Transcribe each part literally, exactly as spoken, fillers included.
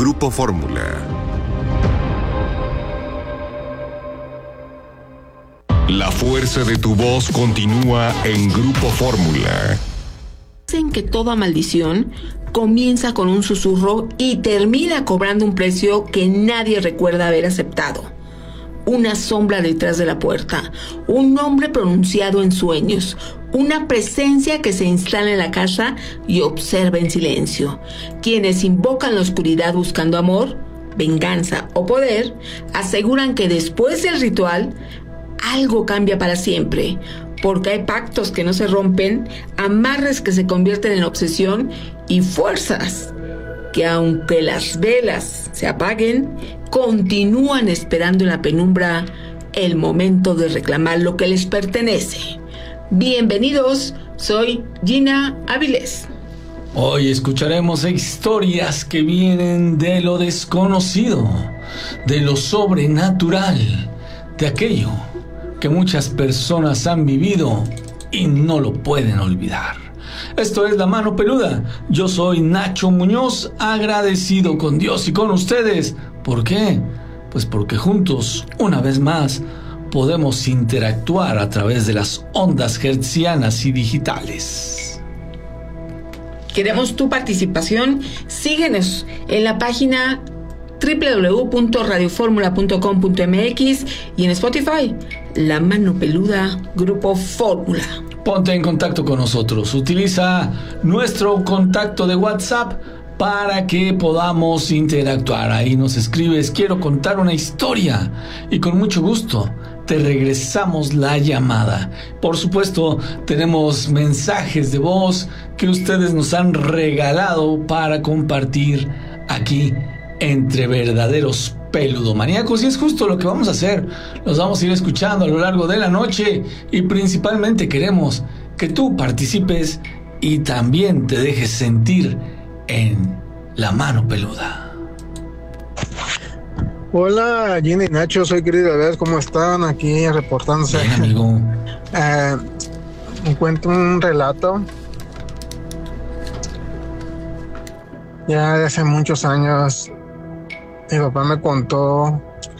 Grupo Fórmula. La fuerza de tu voz continúa en Grupo Fórmula. Dicen que toda maldición comienza con un susurro y termina cobrando un precio que nadie recuerda haber aceptado. Una sombra detrás de la puerta, un nombre pronunciado en sueños, una presencia que se instala en la casa y observa en silencio. Quienes invocan la oscuridad buscando amor, venganza o poder, aseguran que después del ritual, algo cambia para siempre, porque hay pactos que no se rompen, amarres que se convierten en obsesión y fuerzas que, aunque las velas se apaguen, continúan esperando en la penumbra el momento de reclamar lo que les pertenece. Bienvenidos, soy Gina Avilés. Hoy escucharemos historias que vienen de lo desconocido, de lo sobrenatural, de aquello que muchas personas han vivido y no lo pueden olvidar. Esto es La Mano Peluda. Yo soy Nacho Muñoz, agradecido con Dios y con ustedes. ¿Por qué? Pues porque juntos, una vez más, podemos interactuar a través de las ondas hertzianas y digitales. Queremos tu participación. Síguenos en la página doble u doble u doble u punto radio fórmula punto com punto m x y en Spotify, La Mano Peluda, Grupo Fórmula. Ponte en contacto con nosotros. Utiliza nuestro contacto de WhatsApp para que podamos interactuar. Ahí nos escribes, quiero contar una historia, y con mucho gusto te regresamos la llamada. Por supuesto, tenemos mensajes de voz que ustedes nos han regalado para compartir aquí entre verdaderos peludomaníacos, y es justo lo que vamos a hacer. Los vamos a ir escuchando a lo largo de la noche, y principalmente queremos que tú participes y también te dejes sentir en La Mano Peluda. Hola, Gina y Nacho, soy querido de ver cómo están aquí reportándose. Bien, amigo. Eh, encuentro un relato ya de hace muchos años. Mi papá me contó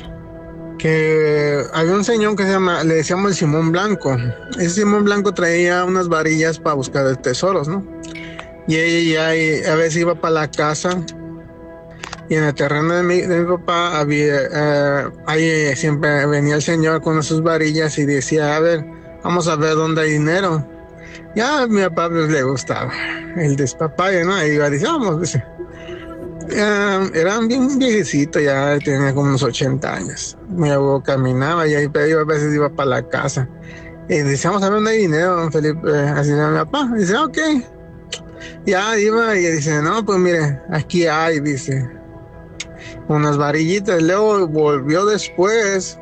que había un señor que se llama, le decíamos el Simón Blanco. Ese Simón Blanco traía unas varillas para buscar tesoros, ¿no? Y ella a veces iba para la casa, y en el terreno de mi, de mi papá había, eh, ahí siempre venía el señor con sus varillas y decía, a ver, vamos a ver dónde hay dinero. Ya a mi papá pues, le gustaba el despapalle, ¿no? Y iba a decir, vamos, dice. Uh, era bien viejecito, ya tenía como unos ochenta años. Mi abuelo caminaba y ahí yo a veces iba para la casa. Y decíamos, a ver, dónde hay dinero, don Felipe. Así era mi papá. Y dice, ok. Ya iba y dice, no, pues mire, aquí hay, dice, unas varillitas. Luego volvió después.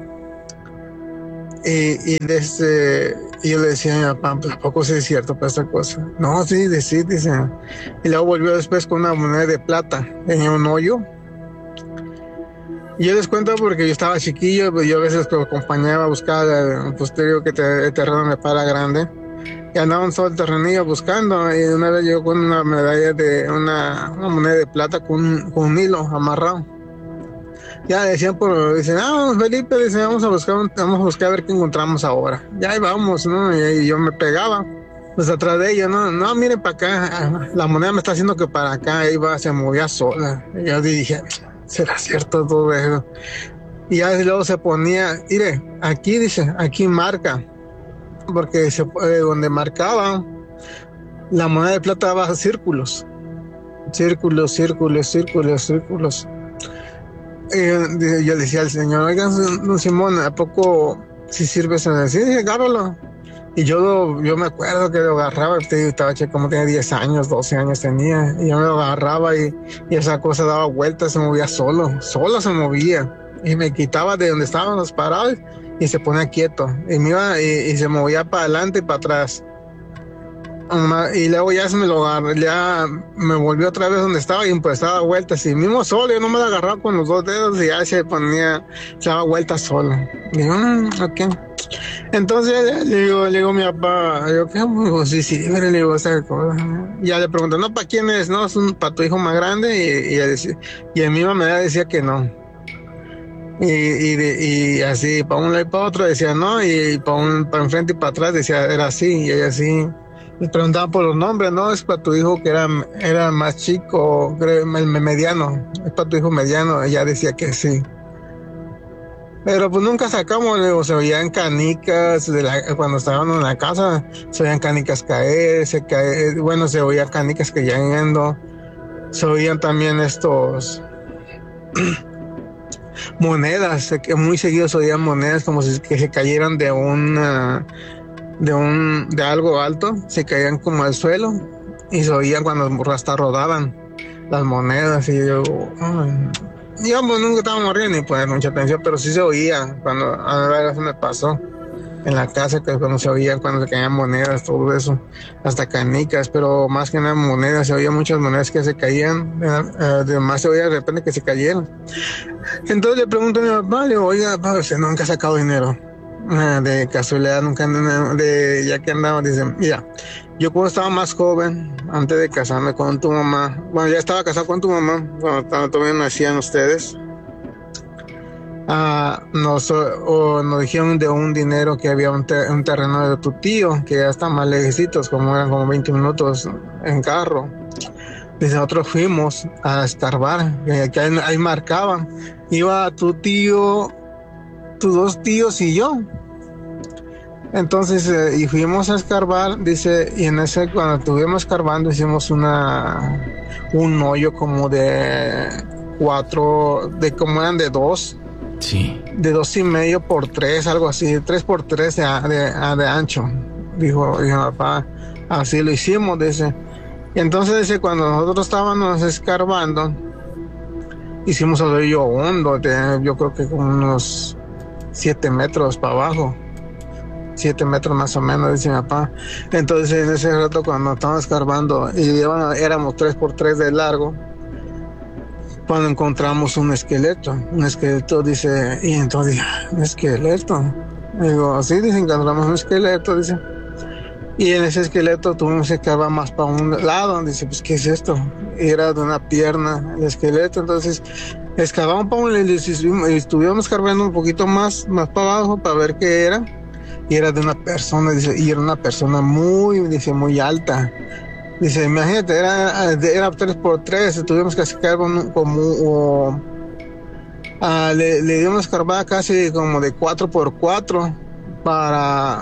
Y, y desde, y yo le decía a mi papá, pues tampoco sí es cierto para esta cosa. No, sí, sí, dice. Y luego volvió después con una moneda de plata, tenía un hoyo. Y yo les cuento porque yo estaba chiquillo, pues yo a veces lo acompañaba a buscar el posterior que te, el terreno me para grande. Y andaban todo el terrenillo buscando, y una vez llegó con una medalla de, una, una moneda de plata con, con un hilo amarrado. Ya decían, por, dicen, ah, Felipe, dice, vamos a buscar, vamos a buscar a ver qué encontramos ahora. Ya ahí vamos, ¿no? Y, y yo me pegaba, pues atrás de ellos, ¿no? No, miren para acá, la moneda me está haciendo que para acá, iba, se movía sola. Y yo dije, ¿será cierto todo eso? Y ya luego se ponía, mire, aquí dice, aquí marca, porque se, eh, donde marcaba, la moneda de plata daba círculos, círculos, círculos, círculos, círculos. Y yo le decía al señor, oigan, don Simón, ¿a poco si sirve eso? Sí, dije, agárralo. Y yo, yo me acuerdo que lo agarraba, estaba como tenía diez años, doce años tenía, y yo me lo agarraba y, y esa cosa daba vueltas, se movía solo, solo se movía. Y me quitaba de donde estábamos parados y se ponía quieto. Y me iba y, y se movía para adelante y para atrás. Y luego ya se me lo agarró, ya me volvió otra vez donde estaba y pues daba vueltas. Y mismo solo, yo no me lo agarraba con los dos dedos y ya se ponía, se daba vueltas solo. Y yo, mmm, ok. Entonces le digo, le digo a mi papá, le digo, ¿qué? Digo, sí, sí, le digo esa cosa. Ya le pregunto, no, ¿para quién es? No, es un, para tu hijo más grande. Y, y, decía, y en mi manera decía que no. Y, y, de, y así, para un lado y para otro decía no, y para, un, para enfrente y para atrás decía, era así, y ella así. Me preguntaban por los nombres, no, es para tu hijo que era, era más chico, creo, el mediano, es para tu hijo mediano. Ella decía que sí. Pero pues nunca sacamos, o se oían canicas, de la, cuando estábamos en la casa, se oían canicas caer, se cae, bueno, se oían canicas cayendo, se oían también estos monedas, que muy seguido se oían monedas como si que se cayeran de una, de un, de algo alto, se caían como al suelo y se oían cuando hasta rodaban las monedas y yo, ay. Yo pues, nunca estábamos riendo ni poner mucha atención, pero sí se oía cuando a veces me pasó en la casa, que cuando se oía, cuando se caían monedas, todo eso, hasta canicas, pero más que nada monedas, se oían muchas monedas que se caían, además se oía de repente que se cayeron. Entonces le pregunto a mi papá, le digo, oiga, papá, usted nunca ha sacado dinero, de casualidad, nunca, de, ya que andaba, dice, mira, yo cuando estaba más joven, antes de casarme con tu mamá, bueno, ya estaba casado con tu mamá, cuando todavía nacían ustedes, uh, nos, o, nos dijeron de un dinero que había un, ter, un terreno de tu tío, que ya está más lejecitos, como eran como veinte minutos en carro. Dice, nosotros fuimos a escarbar, que ahí, ahí marcaban, iba tu tío, tus dos tíos y yo. Entonces, eh, y fuimos a escarbar, dice, y en ese, cuando estuvimos escarbando, hicimos una, un hoyo como de cuatro, de como eran de dos, sí, de dos y medio por tres, algo así, tres por tres de, de, de ancho, dijo, dijo papá, así lo hicimos, dice. Y entonces, dice, cuando nosotros estábamos escarbando, hicimos el hoyo hondo, de, yo creo que como unos siete metros para abajo. Siete metros más o menos, dice mi papá. Entonces en ese rato cuando estábamos escarbando y bueno, éramos tres por tres de largo, cuando encontramos un esqueleto, un esqueleto, dice, y entonces dije, un esqueleto. Digo, sí, dice, encontramos un esqueleto, dice. Y en ese esqueleto tuvimos que excavar más para un lado, dice, pues, ¿qué es esto? Y era de una pierna, el esqueleto, entonces excavamos para un lado y estuvimos escarbando un poquito más, más para abajo para ver qué era. Y era de una persona, dice, y era una persona muy, dice, muy alta. Dice, imagínate, era, era tres por tres, tuvimos que sacar como, como o, uh, le, le dimos escarbada casi como de cuatro por cuatro para,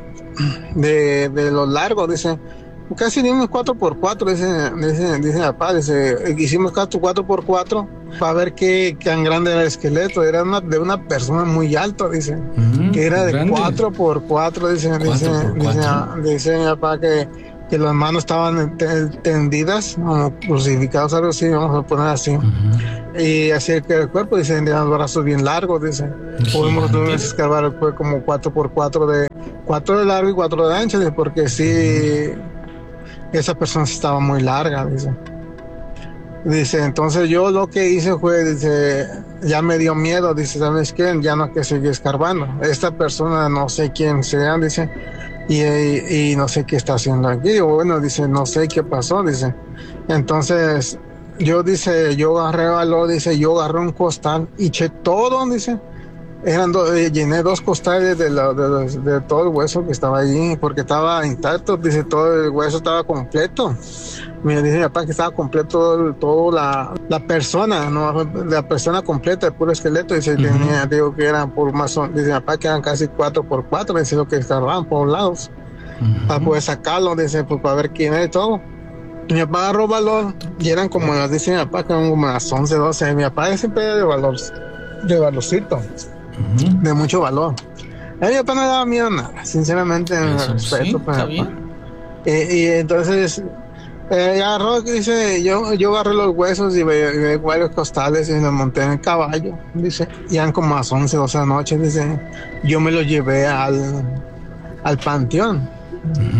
de, de lo largo, dice, casi dimos cuatro por cuatro, dice, dice, dice papá, dice, hicimos cuatro por cuatro para ver qué tan grande era el esqueleto, era una, de una persona muy alta, dice, mm, que era de cuatro por cuatro, dice, dice, dice, dice mi papá que, que las manos estaban tendidas, como crucificados, algo así, vamos a poner así, uh-huh. Y así que el cuerpo, dice, tenía los brazos bien largos, dice, pudimos uh-huh. excavar el cuerpo como cuatro por cuatro de, cuatro de largo y cuatro de ancho, dice, porque sí, uh-huh. esa persona estaba muy larga, dice. Dice, entonces yo lo que hice fue, dice, ya me dio miedo, dice, ¿sabes qué? Ya no hay que seguir escarbando. Esta persona no sé quién sea, dice, y, y, y no sé qué está haciendo aquí. Digo, bueno, dice, no sé qué pasó, dice. Entonces, yo, dice, yo agarré valor, dice, yo agarré un costal y eché todo, dice. Eran dos, eh, llené dos costales de, la, de, de, de todo el hueso que estaba allí, porque estaba intacto, dice, todo el hueso estaba completo. Me dice mi papá que estaba completo todo la, la persona, no, la persona completa, el puro esqueleto, dice, uh-huh. tenía, digo que eran por más, dice mi papá que eran casi cuatro por cuatro, dice lo que escarbaban por lados, uh-huh. para poder sacarlo, dice, pues para ver quién era y todo. Mi papá agarró valor y eran como las, dice mi papá, que eran como las once, doce, mi papá siempre era de valor, de valorcito. Uh-huh. De mucho valor. A mi papá no daba miedo a nada, sinceramente, eso, respeto sí, para mi papá. Y, y entonces eh, agarró, dice, yo, yo agarré los huesos y ve varios costales y me monté en el caballo, dice, y eran como a las once, doce de la noche, dice, yo me lo llevé al, al panteón. Uh-huh.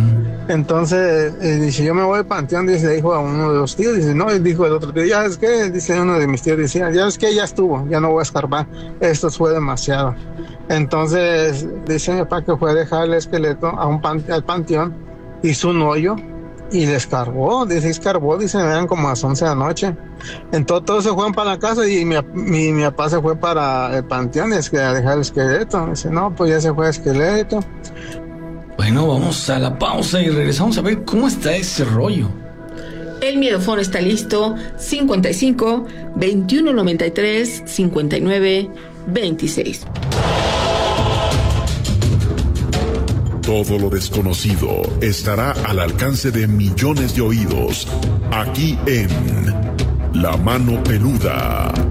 Entonces, eh, dice, yo me voy al panteón, dice, dijo a uno de los tíos, dice, no, y dijo el otro tío, ya es que, dice uno de mis tíos, decía, ya es que ya estuvo, ya no voy a escarbar, esto fue demasiado. Entonces, dice mi papá que fue a dejar el esqueleto a un pan, al panteón, hizo un hoyo y le escarbó, dice, escarbó, dice, eran como a las once de la noche. Entonces todos se fueron para la casa y mi, mi, mi papá se fue para el panteón es que a dejar el esqueleto. Dice, no, pues ya se fue el esqueleto. Bueno, vamos a la pausa y regresamos a ver cómo está ese rollo. El miedofón está listo, cincuenta y cinco, veintiuno noventa y tres, cincuenta y nueve, veintiséis. Todo lo desconocido estará al alcance de millones de oídos, aquí en La Mano Peluda.